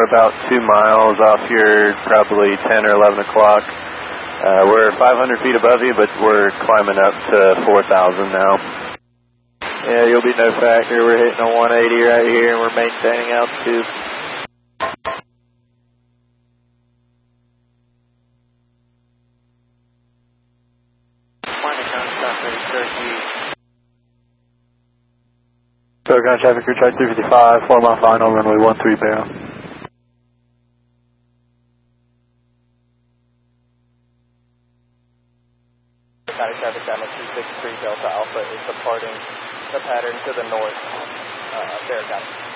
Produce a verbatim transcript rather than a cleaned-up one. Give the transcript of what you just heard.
about two miles off here, probably ten or eleven o'clock. Uh, we're five hundred feet above you, but we're climbing up to four thousand now. Yeah, you'll be no factor. We're hitting a one eighty right here, and we're maintaining altitude. Ground traffic, crew chart three fifty-five, four mile final, runway one three bound. Static traffic down at two six three Delta Alpha is departing the pattern to the north, uh, Bear Copy.